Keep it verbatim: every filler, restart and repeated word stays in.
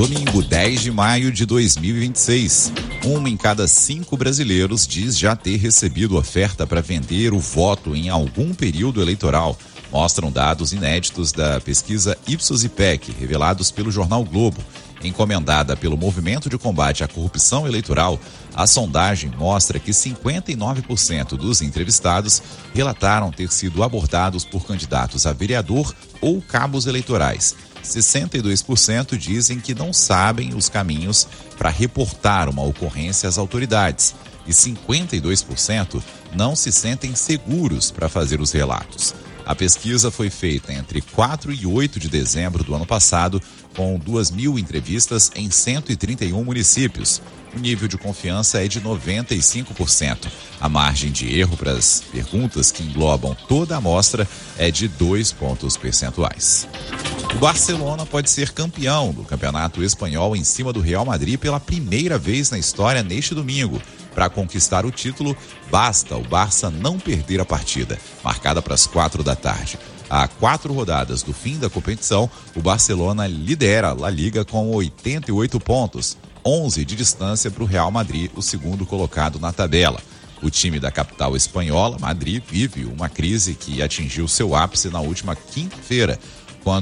Domingo, dez de maio de dois mil e vinte e seis. Um em cada cinco brasileiros diz já ter recebido oferta para vender o voto em algum período eleitoral. Mostram dados inéditos da pesquisa Ipsos-IPEC, revelados pelo jornal Globo. Encomendada pelo Movimento de Combate à Corrupção Eleitoral, a sondagem mostra que cinquenta e nove por cento dos entrevistados relataram ter sido abordados por candidatos a vereador ou cabos eleitorais. sessenta e dois por cento dizem que não sabem os caminhos para reportar uma ocorrência às autoridades e cinquenta e dois por cento não se sentem seguros para fazer os relatos. A pesquisa foi feita entre quatro e oito de dezembro do ano passado, com duas mil entrevistas em cento e trinta e um municípios. O nível de confiança é de noventa e cinco por cento. A margem de erro para as perguntas que englobam toda a amostra é de dois pontos percentuais. O Barcelona pode ser campeão do Campeonato Espanhol em cima do Real Madrid pela primeira vez na história neste domingo. Para conquistar o título, basta o Barça não perder a partida, marcada para as quatro da tarde. Há quatro rodadas do fim da competição, o Barcelona lidera a La Liga com oitenta e oito pontos, onze de distância para o Real Madrid, o segundo colocado na tabela. O time da capital espanhola, Madrid, vive uma crise que atingiu seu ápice na última quinta-feira,